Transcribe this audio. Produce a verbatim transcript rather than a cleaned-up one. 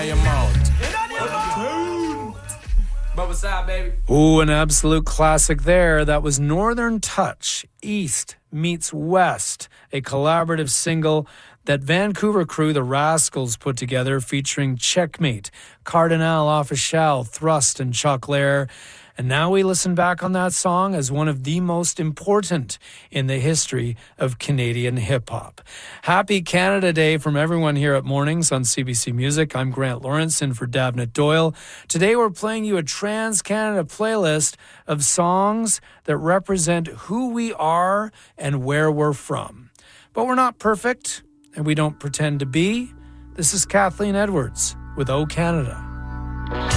your mouth. But what's up, baby? Ooh, an absolute classic there. That was Northern Touch, East Meets West, a collaborative single that Vancouver crew, the Rascals, put together featuring Checkmate, Cardinal Offishall, Thrust, and Chuck Lair. And now we listen back on that song as one of the most important in the history of Canadian hip-hop. Happy Canada Day from everyone here at Mornings on C B C Music. I'm Grant Lawrence in for Davnett Doyle. Today we're playing you a Trans-Canada playlist of songs that represent who we are and where we're from. But we're not perfect, and we don't pretend to be. This is Kathleen Edwards with O Canada.